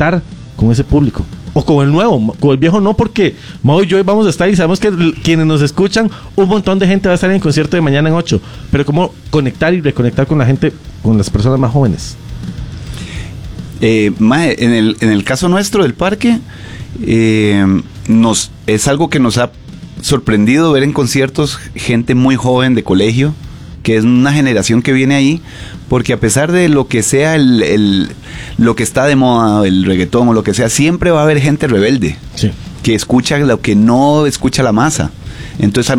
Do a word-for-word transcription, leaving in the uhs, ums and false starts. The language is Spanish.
conectar con ese público. O con el nuevo, con el viejo no, porque Mau y yo vamos a estar y sabemos que l- quienes nos escuchan, un montón de gente va a estar en el concierto de mañana en ocho. Pero cómo conectar y reconectar con la gente, con las personas más jóvenes. Eh, mae, en el, en el caso nuestro del parque, eh, nos, es algo que nos ha sorprendido ver en conciertos gente muy joven de colegio, que es una generación que viene ahí, porque a pesar de lo que sea el, el lo que está de moda, el reggaetón o lo que sea, siempre va a haber gente rebelde, Sí. que escucha lo que no escucha la masa. Entonces a